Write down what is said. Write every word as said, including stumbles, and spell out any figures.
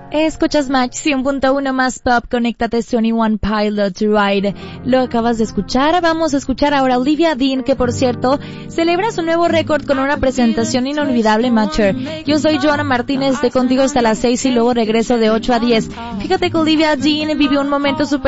Escuchas Match cien punto uno más pop, conéctate veintiuno Pilots Ride. Lo acabas de escuchar. Vamos a escuchar ahora a Olivia Dean, que por cierto celebra su nuevo récord con una presentación inolvidable, Matcher. Yo soy Joana Martínez, de contigo hasta las seis y luego regreso de ocho a diez. Fíjate que Olivia Dean vivió un momento súper